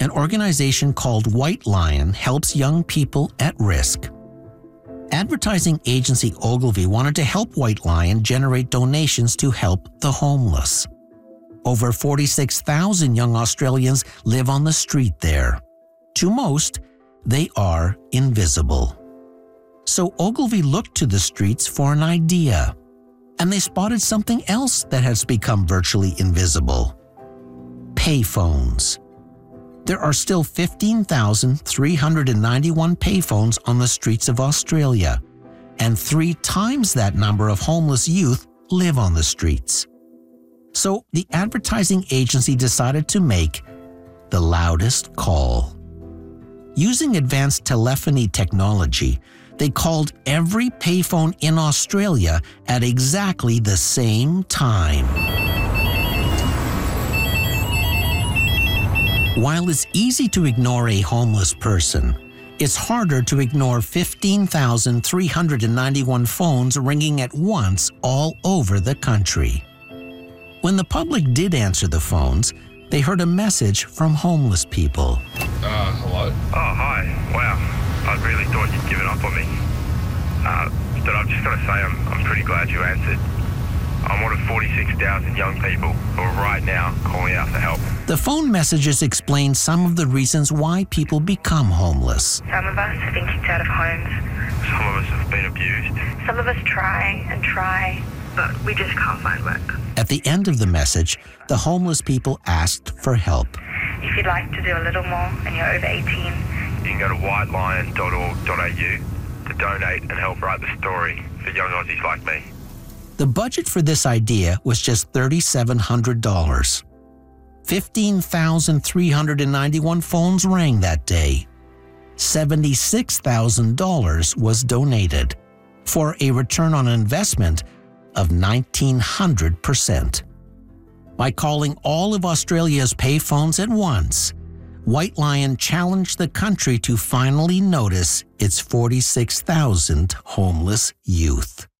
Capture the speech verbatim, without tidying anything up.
an organization called White Lion helps young people at risk. Advertising agency Ogilvy wanted to help White Lion generate donations to help the homeless. Over forty-six thousand young Australians live on the street there. To most, they are invisible. So Ogilvy looked to the streets for an idea, and they spotted something else that has become virtually invisible: payphones. There are still fifteen thousand three hundred ninety-one payphones on the streets of Australia, and three times that number of homeless youth live on the streets. So the advertising agency decided to make the loudest call. Using advanced telephony technology, they called every payphone in Australia at exactly the same time. While it's easy to ignore a homeless person, it's harder to ignore fifteen thousand three hundred ninety-one phones ringing at once all over the country. When the public did answer the phones, they heard a message from homeless people. Uh, hello? Oh, hi. Wow. I really thought you'd given up on me. Uh, but I've just got to say I'm, I'm pretty glad you answered. I'm one of forty-six thousand young people who are right now calling out for help. The phone messages explain some of the reasons why people become homeless. Some of us have been kicked out of homes. Some of us have been abused. Some of us try and try, but we just can't find work. At the end of the message, the homeless people asked for help. If you'd like to do a little more and you're over eighteen, You can go to white lion dot org dot a u to donate and help write the story for young Aussies like me. The budget for this idea was just three thousand seven hundred dollars. fifteen thousand three hundred ninety-one phones rang that day. seventy-six thousand dollars was donated, for a return on investment of nineteen hundred percent. By calling all of Australia's payphones at once, White Lion challenged the country to finally notice its forty-six thousand homeless youth.